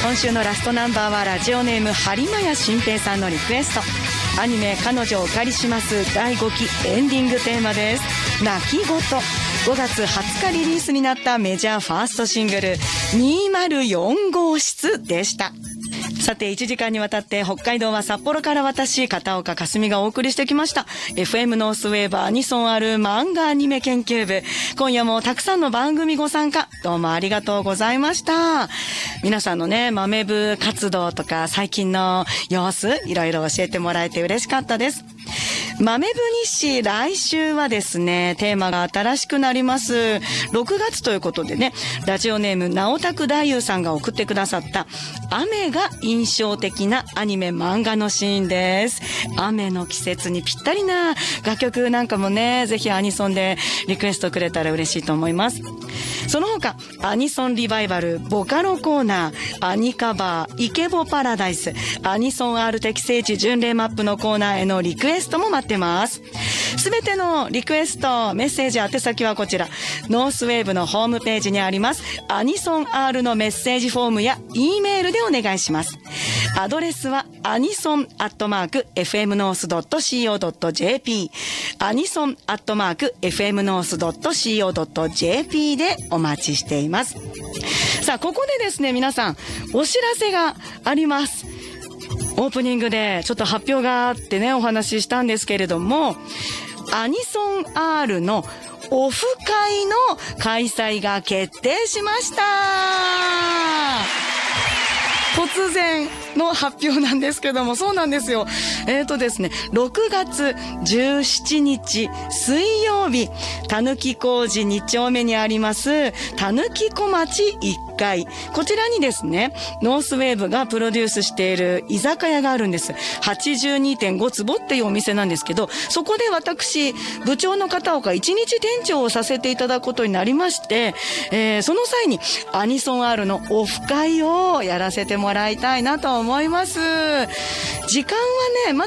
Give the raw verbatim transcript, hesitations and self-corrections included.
今週のラストナンバーはラジオネーム播磨屋新平さんのリクエスト、アニメ彼女をお借りしますだいごきエンディングテーマです。泣き言。ごがつはつかリリースになったメジャーファーストシングルにまるよんごうしつでした。さていちじかんにわたって北海道は札幌から私片岡かすみがお送りしてきました エフエム ノースウェーブアニソンある漫画アニメ研究部。今夜もたくさんの番組ご参加どうもありがとうございました。皆さんのね豆部活動とか最近の様子いろいろ教えてもらえて嬉しかったです。豆部日誌、来週はですねテーマが新しくなります。ろくがつということでね、ラジオネーム直拓大優さんが送ってくださった雨が印象的なアニメ漫画のシーンです。雨の季節にぴったりな楽曲なんかもね、ぜひアニソンでリクエストくれたら嬉しいと思います。その他アニソンリバイバル、ボカロコーナー、アニカバー、イケボパラダイス、アニソン R 適正値巡礼マップのコーナーへのリクエストも待ってます。すべてのリクエストメッセージ宛先はこちら、ノースウェーブのホームページにありますアニソン R のメッセージフォームや E メールでお願いします。アドレスはアニソンアットマーク エフエムノースドットシーオードットジェーピー、 アニソンアットマーク エフエムノースドットシーオードットジェーピー でお待ちしています。さあここでですね皆さんお知らせがあります。オープニングでちょっと発表があってねお話ししたんですけれども、アニソン R のオフ会の開催が決定しました。突然の発表なんですけども、そうなんですよ。えーとですね、ろくがつじゅうしちにち水曜日、たぬき工事にちょうめにありますたぬき小町いっかい、こちらにですねノースウェーブがプロデュースしている居酒屋があるんです。 はちじゅうにてんご 坪っていうお店なんですけど、そこで私部長の片岡いちにち店長をさせていただくことになりまして、えー、その際にアニソン R のオフ会をやらせてもらいたいなと思います。時間はねま